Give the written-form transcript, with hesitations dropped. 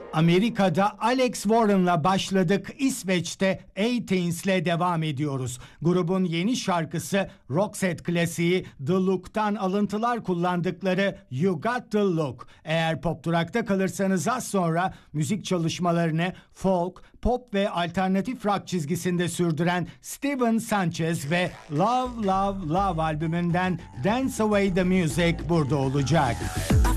Amerika'da Alex Warren'la başladık, İsveç'te A-Teens'le devam ediyoruz. Grubun yeni şarkısı Roxette klasiği The Look'tan alıntılar kullandıkları You Got The Look. Eğer Pop Durak'ta kalırsanız az sonra müzik çalışmalarını folk, pop ve alternatif rock çizgisinde sürdüren Steven Sanchez ve Love Love Love albümünden Dance Away The Music burada olacak.